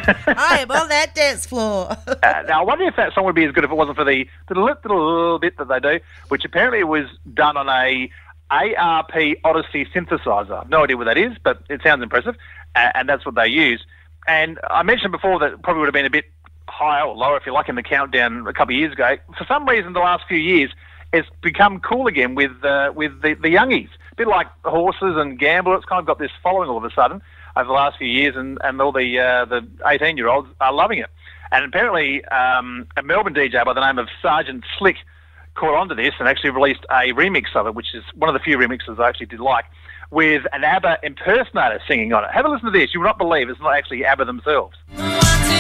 I am on that dance floor. Now, I wonder if that song would be as good if it wasn't for the little bit that they do, which apparently was done on a ARP Odyssey synthesizer. No idea what that is, but it sounds impressive, and that's what they use. And I mentioned before that it probably would have been a bit higher or lower, if you like, in the countdown a couple of years ago. For some reason, the last few years, it's become cool again with the youngies. A bit like Horses and Gamble. It's kind of got this following all of a sudden over the last few years, and all the 18-year-olds are loving it. And apparently, a Melbourne DJ by the name of Sergeant Slick caught onto this and actually released a remix of it, which is one of the few remixes I actually did like, with an ABBA impersonator singing on it. Have a listen to this. You will not believe it's not actually ABBA themselves.